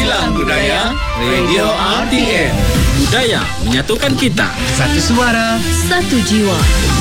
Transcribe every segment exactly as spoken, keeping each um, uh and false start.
Kilang Budaya Radio R T M. Budaya menyatukan kita. Satu suara, satu jiwa.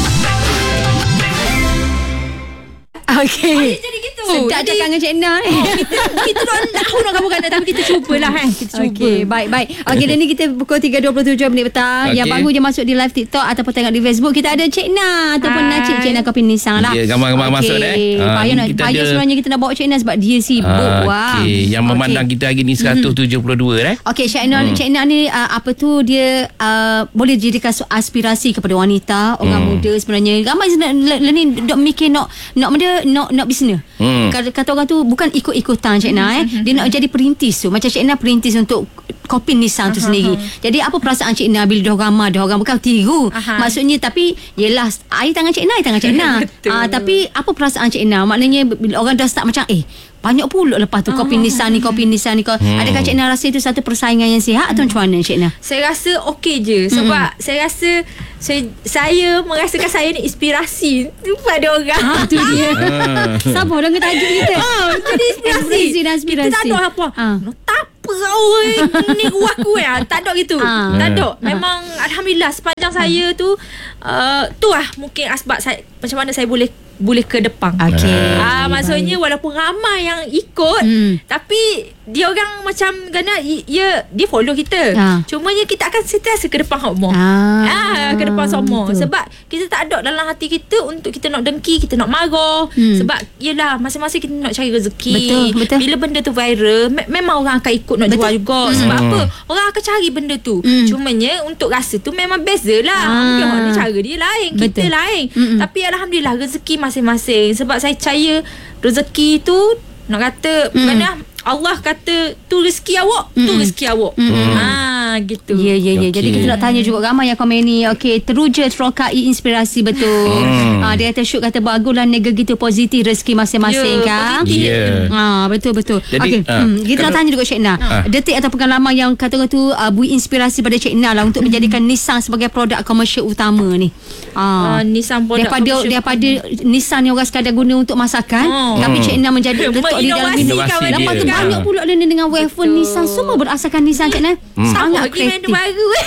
Okey. Jadi gitu. Sedap je kangen Cik Na ni. Oh, kita kita nak tahu nak kamu kata tapi kita cubalah kan. Kita cuba. Okey, baik baik. Okey, dan ni kita pukul tiga dua puluh tujuh minit petang. Okay. Yang baru je masuk di live TikTok ataupun tengok di Facebook, kita ada Cik Na ataupun Hai. Najib Cik Na Kopi Nissan lah. Ya, gambar-gambar masuk dah, eh. Ah, Payah ni nak kita payah ada- sebenarnya kita nak bawa Cik Na sebab dia sibuk. Ah, Wah. okey. Yang memandang Okey. kita hari ni seratus tujuh puluh dua eh. Okey, Cik Na, hmm. Cik Na ni uh, apa tu dia uh, boleh dijadikan su- aspirasi kepada wanita, orang Hmm. muda sebenarnya. Ramai sebenarnya ni dok mikir nak nak benda nak nak bisnes. Hmm. Kata, kata orang tu bukan ikut-ikutan Cik Na eh. Dia nak jadi perintis tu. Macam Cik Na perintis untuk kopi Nissan tu sendiri. Jadi apa perasaan Cik Na bila dah ramai dah orang bukan tiru. Aha. Maksudnya tapi yelah air tangan Cik Na, air tangan Cik Na. Betul. Ah, tapi apa perasaan Cik Na? Maknanya bila orang dah start macam eh banyak pula lepas tu kopi Nissan ni, kopi Nissan ni. Hmm. Adakah Cik Na rasa itu satu persaingan yang sihat atau macam mana Cik Na? Saya rasa okey je sebab saya rasa saya, saya merasakan saya ni inspirasi pada orang. Ha, tu dia. Ah. Sabar dengan tajuk kita. Oh, jadi inspirasi. Inspirasi dan inspirasi. Kita tak ada apa. Ha. No, tak apa oi. Ni gua aku ya. Tak ada gitu. Ha. Tak ada. Memang alhamdulillah sepanjang saya tu uh, tu lah mungkin asbab saya macam mana saya boleh boleh ke depan. Okey. Ah, maksudnya walaupun ramai yang ikut, Hmm. tapi dia orang macam kena ya dia follow kita. Ha. Cumanya kita akan sentiasa ke depan semua. Ah, Ah, ke depan semua. betul. Sebab kita tak ada dalam hati kita untuk kita nak dengki, kita nak marah. Hmm. Sebab yelah masing-masing kita nak cari rezeki. Betul, betul. Bila benda tu viral, me- memang orang akan ikut nak Betul. jual juga. Hmm. Sebab apa? Orang akan cari benda tu. Hmm. Cumanya untuk rasa tu memang beza lah. Ah. Mungkin orang ni cara dia lain, kita Betul. lain. Mm-mm. Tapi alhamdulillah rezeki masing-masing. Sebab saya percaya rezeki tu nak kata Mm. bukannya Allah kata tu rezeki awak, tu Mm-mm. rezeki awak. Mm-mm. Ah gitu. Ya, ya, ya. Okey. Jadi kita nak tanya juga ramai yang komen ni. Okey, teruja terokai inspirasi betul. Hmm. Ah, dia kata Syuk kata baguslah nega gitu positif rezeki masing-masing Ya, kan. positif. Ya. Ah, betul betul. Jadi, Okey, ah, hmm, kita nak kalau- tanya juga Cik Na. Ah. Detik atau pengalaman yang kata orang tu uh, beri inspirasi pada Cik Na lah untuk menjadikan Nissan sebagai produk komersial utama ni. Ah, Ah. Nissan produk Daripada komersial daripada Nissan yang orang sekadar guna untuk masakan, Oh. tapi Cik Na menjadi letak di dalam Menginovasi ini. Inovasi dia. Lepas tu Ah. banyak pula dia dengan wafer Nissan, semua berasakan Nissan Cik Na. Sangat Lagi main kreatif. baru eh.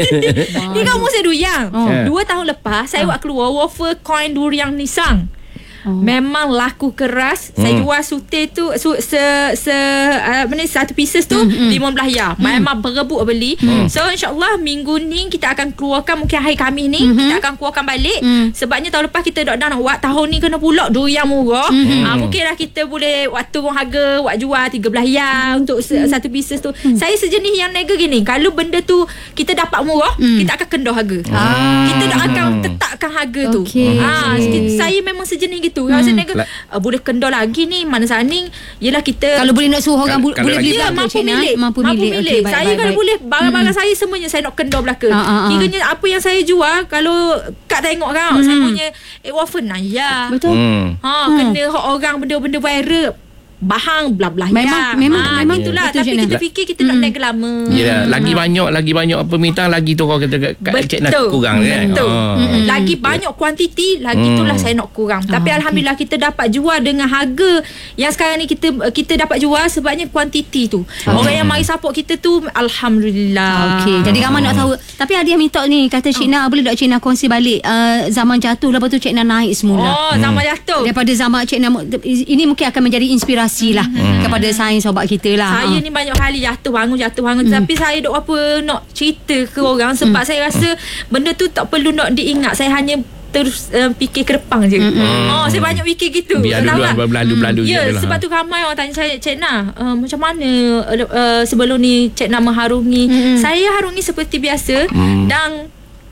Ni kan umur saya duyang. Oh. Dua tahun lepas saya buat keluar wafer coin durian Nissan. Oh. Memang laku keras. Hmm. Saya jual sute tu su, se se uh, mana satu pieces tu Hmm, lima belas ya. Memang berebut beli. Hmm. So insyaallah minggu ni kita akan keluarkan mungkin hari Khamis ni Hmm. kita akan keluarkan balik. Hmm. Sebabnya tahun lepas kita dah dah nak buat, tahun ni kena pula durian murah. Hmm. Ah mungkinlah kita boleh buat turun harga, buat jual tiga belas ya untuk se, satu pieces tu. Hmm. Saya sejenis yang nega gini. Kalau benda tu kita dapat murah, Hmm. kita akan kendah harga. Ah. Kita dah akan tetapkan harga tu. Okey. Ah, Okey. saya memang sejenis gitu. Kalau saya nega La- uh, boleh kendah lagi ni mana saning yelah kita Kalau boleh nak suruh orang Kalau- bu- kalau boleh lagi- beli Ya, belaka mampu Cik Na. milik. Mampu Mampu milik. milik. Okey, baik, Saya baik, kalau baik. boleh barang-barang saya semuanya saya nak kendah belaka. Ah, ah, ah. Kiranya apa yang saya jual kalau Kak tengok kan saya punya eh wafer nah ya. Betul. Hmm. Ha Hmm. kena hak orang benda-benda viral. Bahang belah-belah Memang- ya. memang- ha, memang itulah. betul, Tapi Cik Na. kita fikir kita nak Hmm. naik lama. Ya, lagi banyak lagi banyak permintaan lagi tu orang kata kat Cik Nak kurang kan. Betul. Ah. Mm-mm. Lagi banyak kuantiti, lagi Hmm. itulah saya nak kurang. Tapi Ah, alhamdulillah kita dapat jual dengan harga yang sekarang ni kita kita dapat jual sebabnya kuantiti tu. Orang yang mari support kita tu alhamdulillah. Okey, jadi ramai nak tahu. Tapi ada yang minta ni, kata Cik Na, boleh tak Cik Na kongsi balik uh, zaman jatuh lepas tu Cik Na naik semula. Oh, zaman jatuh. Daripada zaman Cik Na, ini mungkin akan menjadi inspirasi lah kepada saya sobat kita lah. Saya Ha. ni banyak kali jatuh bangun jatuh bangun hmm. tapi saya duk apa nak cerita ke orang sebab Hmm. saya rasa benda tu tak perlu nak diingat. Saya hanya terus uh, fikir ke depan je. Hmm. Oh, saya banyak fikir gitu. Biar Tahu dulu tak? berbelandu-belandu je Ya, lah. sebab tu ramai orang tanya saya, Cik Na, uh, macam mana uh, uh, sebelum ni Cik Na mengharungi. Mm-mm. Saya harungi seperti biasa Hmm. dan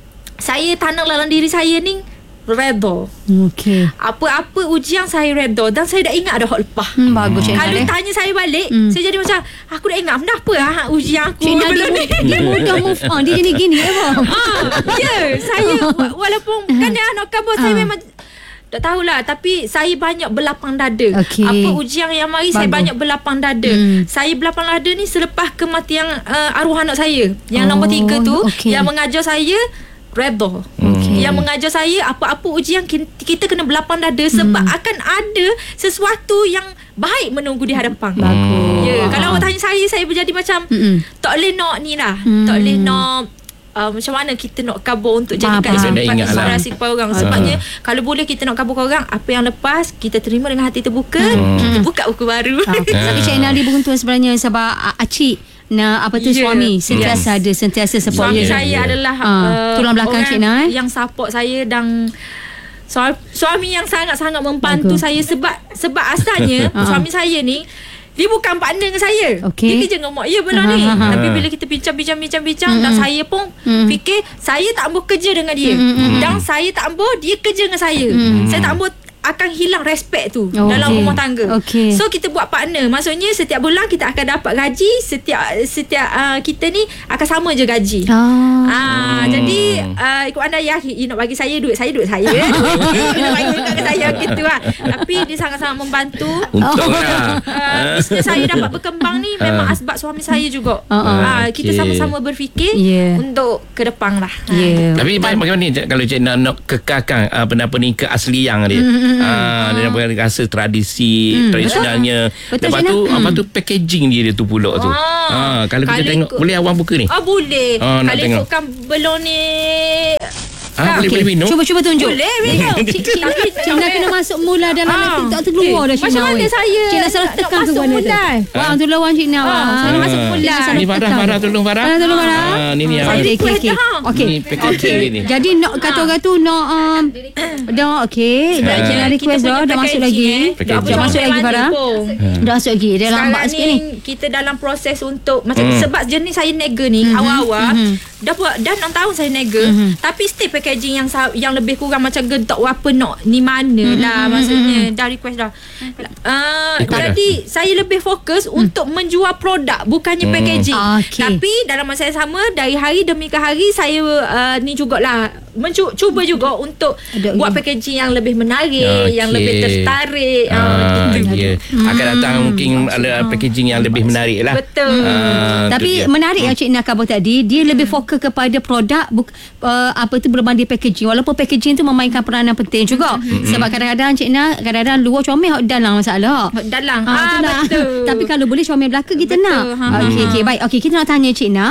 saya tanam dalam diri saya ni redha. Okey. Apa-apa ujian saya redha dan saya dah ingat dah hak lepas. Hmm, bagus Cik Na. Kalau eh. tanya saya balik, Hmm. saya jadi macam aku dah ingat benda apa lah ujian aku. Cik Na dia, belum ni. dia mudah move on. Dia jenis gini apa? Ah, ya, saya wa- walaupun kan anak kabar saya Ah. memang tak tahulah tapi saya banyak berlapang dada. Okey. Apa ujian yang mari saya Bagus. banyak berlapang dada. Hmm. Saya berlapang dada ni selepas kematian uh, arwah anak saya. Yang Oh, nombor tiga tu okey. yang mengajar saya redha. Okey. Yang mengajar saya apa-apa ujian kita, kita kena berlapang dada sebab akan ada sesuatu yang baik menunggu di hadapan. Bagus. Ya, kalau awak tanya saya, saya berjadi macam Mm-mm. tak boleh nak ni lah. Mm. Tak boleh nak Uh, macam mana kita nak kabur untuk jadikan Faham, inspirasi, faham. inspirasi kepada orang. Sebabnya kalau boleh kita nak kabur kepada orang, apa yang lepas kita terima dengan hati terbuka, kita buka buku baru. Tapi Cik Ina dia beruntung sebenarnya sebab uh, Acik na apa tu Ya. suami sentiasa Yes. ada sentiasa support Suami dia. saya adalah Ah, uh, tulang belakang orang Cik Ina, eh? yang support saya dan suami, suami yang sangat-sangat membantu Bagus. saya sebab sebab asalnya Ah. suami saya ni dia bukan partner dengan saya. Okey. Dia kerja dengan mak ya belum Ah, ni. ah, ah. Tapi bila kita bincang-bincang-bincang-bincang dan saya pun Mm. fikir saya tak ambil kerja dengan dia. Mm, Dan saya tak ambil dia kerja dengan saya. Saya tak ambil akan hilang respect tu Oh, dalam okey. rumah tangga. Okey. So kita buat partner. Maksudnya setiap bulan kita akan dapat gaji, setiap setiap uh, kita ni akan sama je gaji. Ah. Ah, Hmm. jadi uh, ikut anda ya, you nak bagi saya duit, saya duit saya. You nak bagi duit kat saya gitu lah. Tapi dia sangat-sangat membantu. Untung lah. Uh, bisnes saya dapat berkembang ni memang asbab suami saya juga. Ah, ah. Ah, kita Okey. sama-sama berfikir Yeah. untuk ke depan lah. Ya. Tapi bagaimana ni kalau Cik Ina nak kekalkan uh, benda-apa ni keaslian dia. Ah, dia nak rasa tradisi Mm, tradisionalnya. betul. Betul, Lepas Cik tu Ina. apa tu packaging dia, dia tu pula tu. Ah. Ah, kalau kita Kalau tengok ikut- boleh awang buka ni. Ah boleh. Ah, nak Kalau tengok. ikutkan belum ni Ah, boleh Okey. boleh minum. Cuba cuba tunjuk. boleh minum. Cik Cik Tapi Cik Ina kena masuk mula dalam Ah. laptop tak terkeluar dah Cik Macam Ina. mana weh. saya Cik Ina salah nak tekan ke masuk mana tu? mulai? Wah, tu lawan Cik Ina. Ah, saya masuk Cik Ina mulai. salah Ni Farah, tekan. Farah tolong Farah. Farah tolong Farah. Ah, ni ni. Saya ah. Okey, okey, request okey. dah. Okey. Ni packaging dia ni. Jadi nak kata orang tu nak um, dah okey. Dah Cik Ina request dah dah masuk lagi. Packaging. Dah masuk lagi Farah. Dah masuk lagi. Dia lambat Sekarang sikit ni. ni kita dalam proses untuk macam Hmm. sebab jenis saya nega ni Mhm, awal-awal mhm. dah buat dah enam tahun saya nega Mhm. tapi still packaging yang sa- yang lebih kurang macam getok apa nak ni mana Mhm, lah mhm, maksudnya mhm. dah request dah. Uh, Request dah. jadi saya lebih fokus untuk menjual produk bukannya Hmm. packaging. Okey. Tapi dalam masa yang sama dari hari demi ke hari saya uh, ni jugalah mencu- cuba juga untuk Ada buat lagi. packaging yang lebih menarik, yang Okey. lebih tertarik. Ah, uh, gitu. ya. Akan datang mungkin ada packaging yang lebih menarik lah. Betul. Ah, tu Tapi dia. menarik yang Cik Ina khabar tadi, dia lebih fokus kepada produk buk, uh, apa tu berbanding packaging. Walaupun packaging tu memainkan peranan penting juga. Sebab kadang-kadang Cik Ina kadang-kadang luar comel dalam masalah. Dalam. Ah, Ah, itulah. betul. Tapi kalau boleh comel belaka kita Betul. nak. Ha, ha, Okey ha. okey baik. Okey kita nak tanya Cik Ina,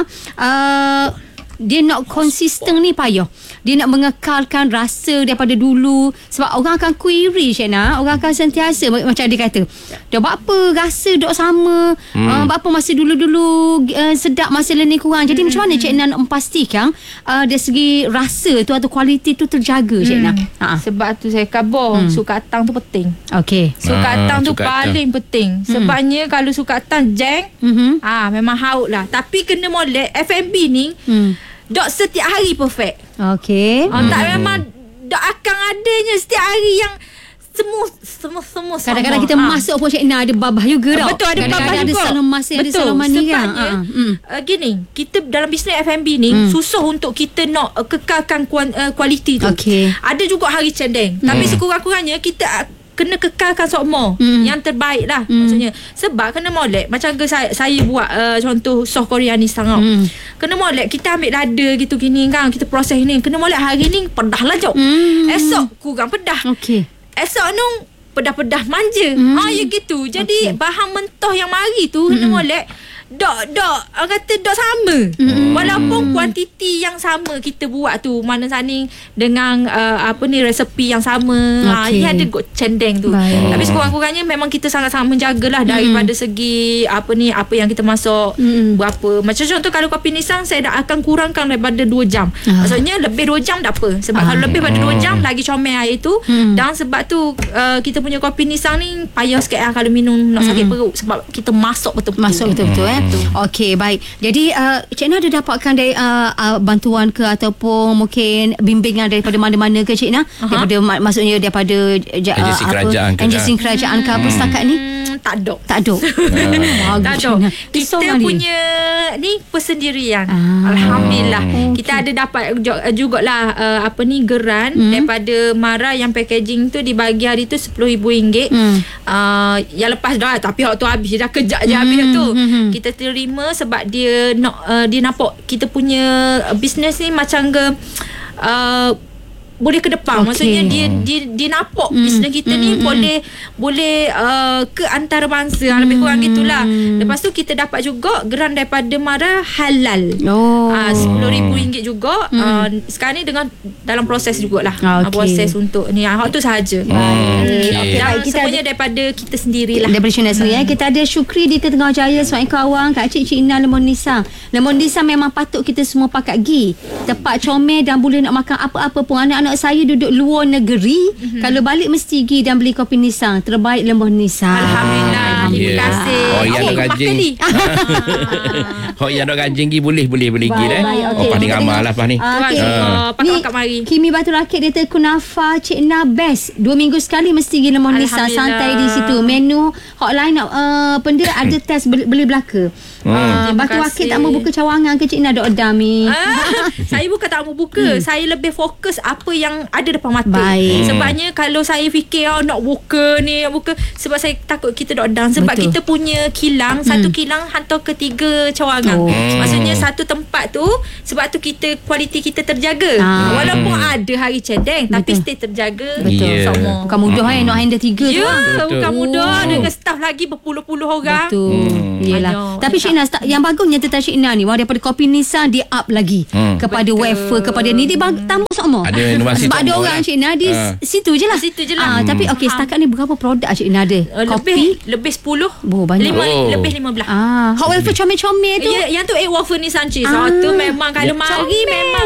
uh, dia nak konsisten ni payah. Dia nak mengekalkan rasa daripada dulu. Sebab orang akan query Cik Ina. Orang akan sentiasa macam dia kata, dah berapa rasa dok sama. Hmm. Uh, berapa masa dulu-dulu uh, sedap, masa lain kurang. Jadi hmm. macam mana Cik Ina nak memastikan uh, dari segi rasa tu atau kualiti tu terjaga Cik Ina? Ha. Sebab tu saya khabar hmm. sukatan tu penting. Okey. Sukatan Ah, tu sukatan. paling penting. Sebabnya kalau sukatan jeng, Mhm. ah memang haut lah. Tapi kena molek F and B ni Hmm. dok setiap hari perfect. Okey. Ah, tak memang dok akan adanya setiap hari yang semua semua semua sama. Kadang-kadang kita Ah. masuk pun Cik Ina ada babah juga tau. Betul, ada babah Kadang-kadang juga. ada salam masa, ada salam mani kan. Sebabnya Ah, mm. uh, gini, kita dalam bisnes F and B ni Hmm. susah untuk kita nak uh, kekalkan kuan, uh, kualiti tu. Okey. Ada juga hari cendeng. Tapi sekurang-kurangnya kita uh, kena kekalkan sokmo Hmm. yang terbaik lah Hmm. maksudnya. Sebab kena molek macam ke saya, saya buat uh, contoh sos Korea ni sangat. Hmm. Kena molek kita ambil dada gitu gini kan, kita proses ni. Kena molek hari ni pedah lah jauh. Hmm. Esok kurang pedah. Okey. Esok tu pedah-pedah manja. Hmm. Ha ya gitu. Jadi Okey. bahan mentah yang mari tu kena molek dok dok orang kata dok sama. Hmm. Walaupun kuantiti yang sama kita buat tu mana sanding dengan uh, apa ni resepi yang sama. Ha Okey. ia ada kot cendeng tu. Baik. Tapi sekurang-kurangnya memang kita sangat-sangat menjagalah daripada segi apa ni apa yang kita masuk Hmm. berapa. Macam contoh kalau kopi nisang saya dah akan kurangkan daripada dua jam. Ah. Maksudnya lebih dua jam tak apa. Sebab Ah. kalau lebih pada dua jam lagi comel air tu. Hmm. Dan sebab tu uh, kita punya kopi nisang ni payah sikit lah kalau minum nak sakit perut sebab kita masuk betul-betul. Masuk betul-betul eh. Okey, baik. Jadi uh, Cik Ina ada dapatkan dari uh, uh, bantuan ke ataupun mungkin bimbingan daripada mana-mana ke Cik Ina? Aha. Daripada mak- maksudnya daripada ja, uh, Agensi kerajaan ke agensi tak? kerajaan ke apa setakat ni? Hmm, tak ada. Tak ada. Tak Bagus, ada. Cik Ina. Kita Risaulah ni. punya ni persendirian. Ah. Alhamdulillah. Okey. Kita ada dapat ju- jugalah uh, apa ni geran Hmm. daripada Mara yang packaging tu dibagi hari tu sepuluh ribu ringgit. Hmm. Uh, yang lepas dah tapi waktu habis dah kejap je Hmm, habis tu. hmm, hmm. Kita terima sebab dia nak uh, dia nampak kita punya uh, bisnes ni macam ke uh, boleh ke depan. Okey. Maksudnya dia dia dia nampak mm. bisnes kita mm, ni mm. boleh boleh uh, ke antarabangsa, mm. lebih kurang gitulah. Lepas tu kita dapat juga geran daripada Mara halal. Oh. Uh, sepuluh ribu ringgit juga. Mm. Uh, sekarang ni dengan dalam proses jugalah. Okay. Uh, proses untuk ni. Hak tu sahaja. Hmm, okay. Okay, Dan baik, kita semuanya ada- daripada kita sendirilah. Daripada China sendiri eh. Kita ada Syukri di Tengah Jaya, Suaikau Awang, Kak Cik Cik Ina Lemon Nisang. Lemon Nisang memang patut kita semua pakat gi. Tepat comel dan boleh nak makan apa-apa pun. Anak-anak saya duduk luar negeri, mm-hmm. kalau balik mesti gi dan beli kopi Nisang. Terbaik Lemon Nisang. Alhamdulillah. Terima Yeah. kasih. Oh, yang Awak nak rumah gajing. kali. Oh, yang nak ganjing gi boleh boleh boleh gi Baik, eh. baik, Oh, okey. paling Kita amal tengok. lah pas ni. Ah, okey. Ah. Pakai Ni akak mari. Kimi Batu Rakit dia kata kunafa Cik Na best. Dua minggu sekali mesti pergi Lemon Nisang. Alhamdulillah. Santai di situ. Menu hotline uh, benda ada test beli, beli belaka. Hmm. Ah, Terima Batu Rakit kasih. tak mau buka cawangan ke Cik Na dok edam ni. Ah, saya bukan tak mau buka. Hmm. Saya lebih fokus apa yang ada depan mata. Baik. Sebabnya kalau saya fikir oh, nak buka ni, nak buka, sebab saya takut kita dok down. Sebab Betul. kita punya kilang, hmm. satu kilang hantar ke tiga cawangan. Oh. Maksudnya satu tempat tu, sebab tu kita kualiti kita terjaga. Ah. Walaupun ada hari cedeng, tapi Betul. stay terjaga. Betul. Semua. Bukan mudah eh nak handle tiga tu. Ya, ah. bukan Betul. mudah Oh. dengan staff lagi berpuluh-puluh orang. Betul. Hmm. Yelah. Aduh, Tapi Cik Nas, tak- yang bagusnya tentang Cik Nas ni, wah, daripada kopi Nissan dia up lagi. Hmm. Kepada Betul. wafer, kepada ni dia bag, tambah semua. Ada inovasi Sebab ada tambah orang lah. Cik Nas di Ah. situ je lah. Situ je lah. Ah, tapi okey, Faham. setakat ni berapa produk Cik Nas ada? Uh, Kopi. lebih lebih sepuluh. Oh, banyak. Lima, Oh. Lebih lima belas. Ah, hot wafer comel-comel tu. Ya, yang tu egg waffle ni Sanchez. Ah. Ah. tu memang kalau Ya. mari memang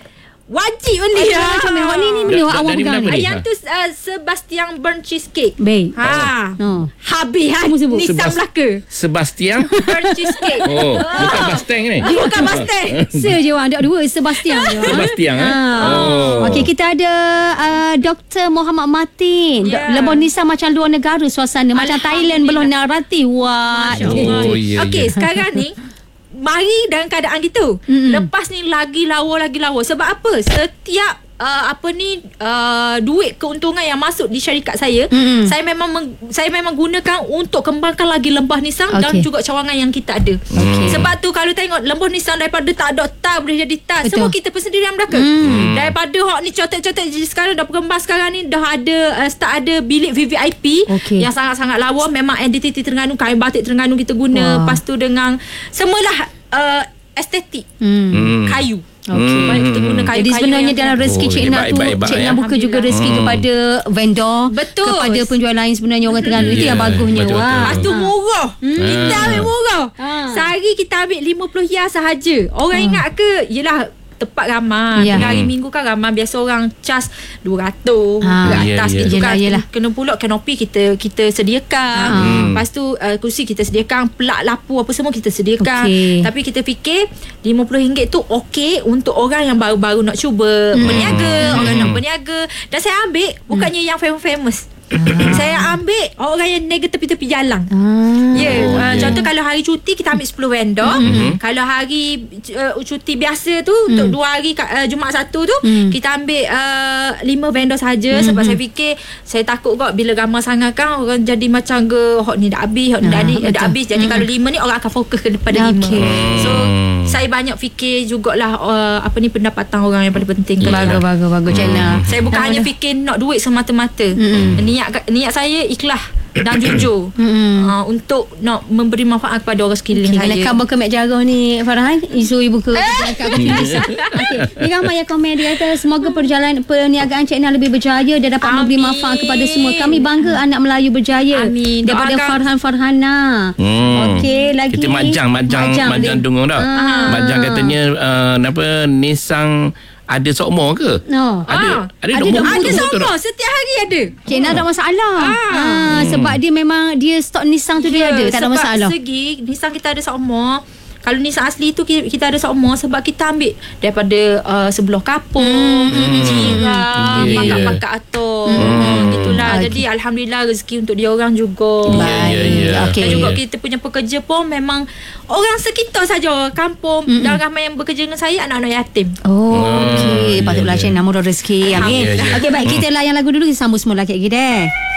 wajib beli. Ah, comel. Hot ni ni benda Da- da- awak dari pegang mana ni. ni? Yang tu uh, Sebastian burnt cheesecake. Baik. Ha. Oh. Habis ha. Semua sebut. Nissan Sebas- Melaka. Sebastian. Burnt cheesecake. Oh, bukan Mustang ni. Bukan Mustang. Se je orang, ada dua Sebastian je. ah. Sebastian eh. Ah. Oh. Okey, kita ada uh, Doktor Muhammad Martin. Ya. Yeah. Lemon Nissan macam luar negara suasana. Macam Thailand belum narati. Wah. Masya Allah. Oh, ya, Okey, ya. sekarang ni mari dalam keadaan gitu. Mm-mm. Lepas ni lagi lawa lagi lawa. Sebab apa? Setiap uh, apa ni uh, duit keuntungan yang masuk di syarikat saya, Mm-mm. saya memang meng, saya memang gunakan untuk kembangkan lagi lembah Nissan Okey. dan juga cawangan yang kita ada. Okey. Sebab tu kalau tengok lembah Nissan daripada tak ada tar boleh jadi tar. Betul. Semua kita persendirian mereka. Mm. Daripada hok ni cotek-cotek jadi sekarang dah berkembang sekarang ni dah ada uh, start ada bilik V V I P Okey. yang sangat-sangat lawa. Memang identiti Terengganu, kain batik Terengganu kita guna. Wah. Lepas tu dengan semualah uh, estetik Hmm. Hmm. kayu. Okey. Banyak kita guna kayu. Jadi sebenarnya dalam rezeki Oh, Cik ini Nak tu, baik-baik, Cik baik, Nak eh. buka juga rezeki Hmm. kepada vendor, Betul. kepada penjual lain sebenarnya orang Terengganu. Itu Ya, yang bagusnya. betul, Wah. betul. Lepas tu murah. Kita ambil murah. Ah. Sehari kita ambil lima puluh hia sahaja. Orang ingat ke? Yelah tepat ramai. Ya. Yeah. Hari Minggu kan ramai. Biasa orang cas dua ratus Ah. ke atas Ya, ya. gitu Yelah, kan. yelah. Kena pula kanopi kita kita sediakan. Ah. Lepas tu uh, kursi kita sediakan, pelak lapu apa semua kita sediakan. Okey. Tapi kita fikir lima puluh ringgit tu okey untuk orang yang baru-baru nak cuba Hmm. berniaga, orang nak berniaga. Dan saya ambil bukannya yang famous-famous. Saya ambil orang yang niaga tepi-tepi jalan. Ah. Ya, yeah, Oh, uh, ya. contoh kalau hari cuti kita ambil sepuluh vendor. Mm-hmm. Kalau hari uh, cuti biasa tu mm. untuk dua hari uh, Jumaat satu tu Mm. kita ambil uh, lima vendor saja. Mm-hmm. Sebab saya fikir saya takut kot bila ramai sangat kan orang jadi macam ke hot ni dah habis, hot ni dah, Ah, dah, dah betul. habis. Jadi Mm. kalau lima ni orang akan fokus kepada Okey. lima. So saya banyak fikir jugalah uh, apa ni pendapatan orang yang paling penting. Bagus, bagus, bagus, Cik Nak. Saya bukan Ah, hanya betul. fikir nak duit semata-mata. Mm-mm. Niat niat saya ikhlas dan jujur Mm-mm. uh, untuk nak memberi manfaat kepada orang sekeliling Okay, saya. nak cover ke Mek Jarah ni Farhan, isu ibu ke dekat kopi Nissan. Okey, ni ramai yang komen dia kata semoga perjalanan perniagaan Cik Nah lebih berjaya dan dapat memberi Amin. manfaat kepada semua. Kami bangga anak Melayu berjaya. Amin. Daripada Doakan. Farhan Farhana. Hmm. Okey, lagi Kita majang majang majang, majang dia. dengung tau. Ah. Majang katanya uh, apa Nissan ada sokmo ke? No. Ada Ah. ada Ada nombor nombor. Ada betul sama tak? setiap hari ada. Cik Nah tak masalah. Ah. Ah, sebab dia memang dia stok Nissan tu dia Ya, ada, tak ada masalah. Sebab segi Nissan kita ada sama. Kalau Nissan asli tu kita, kita ada sama sebab kita ambil daripada uh, sebelah kampung, Hmm. jiran, Ya, ya. pakak-pakak atas. Hmm. Gitulah. Okey. Jadi alhamdulillah rezeki untuk dia orang juga. Ya, ya, ya. Okey. Dan juga kita punya pekerja pun memang orang sekitar saja, orang kampung. Mm-mm. Dan ramai yang bekerja dengan saya anak-anak yatim. Oh, okey. Ah, Patutlah ya, Cik ya. Nah murah rezeki. Amin. Ya, ya. Okey, baik, kita layan lagu dulu, kita sambung semua lagi deh.